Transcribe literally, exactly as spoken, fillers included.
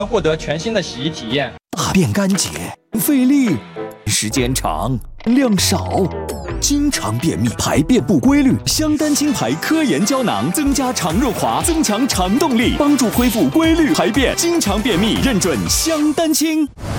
获得全新的洗衣体验。 大便干结，费力，时间长，量少，经常便秘，排便不规律。香丹清排科研胶囊增加肠润滑，增强肠动力，帮助恢复规律排便。经常便秘，认准香丹清。